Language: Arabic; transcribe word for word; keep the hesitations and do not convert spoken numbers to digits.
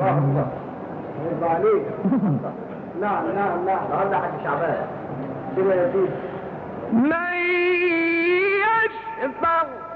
الله يرضى عليك. نعم نعم نعم. هذا حق شعبان كده يا سيدي. من يشفع